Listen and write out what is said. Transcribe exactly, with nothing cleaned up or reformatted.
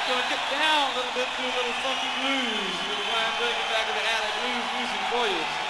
going to get down a little bit to a little funky blues. Little Ryan Duncan back in the alley blues music for you.